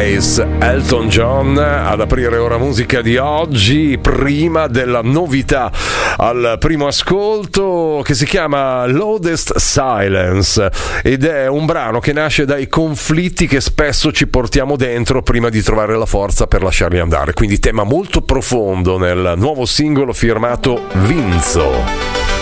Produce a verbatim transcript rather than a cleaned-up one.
Paradise, Elton John ad aprire ora musica di oggi, prima della novità al primo ascolto, che si chiama Loudest Silence, ed è un brano che nasce dai conflitti che spesso ci portiamo dentro prima di trovare la forza per lasciarli andare, quindi tema molto profondo nel nuovo singolo firmato Vinzo.